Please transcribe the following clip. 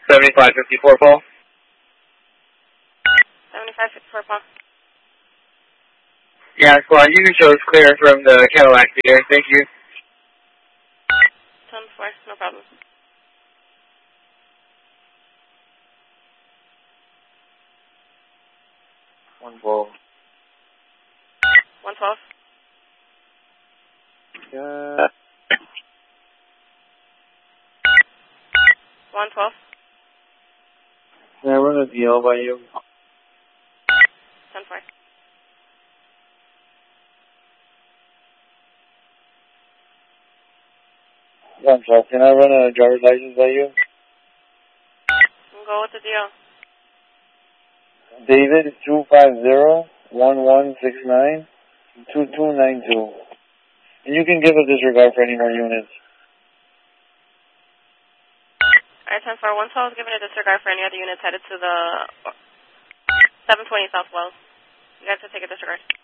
7554 Paul. 7554 Paul. Yeah, squad, you can show us clear from the Cadillac here. Thank you. 10-4, no problem. One ball. 112. Yeah. 112. Can I run a deal by you? 10-4. I'm sorry, can I run a driver's license by you? We'll go with the deal. David 250-1169-2292. And you can give a disregard for any more units. Alright, 10-4. 112 is giving a disregard for any other units headed to the 720 South Wells. You guys can take a disregard.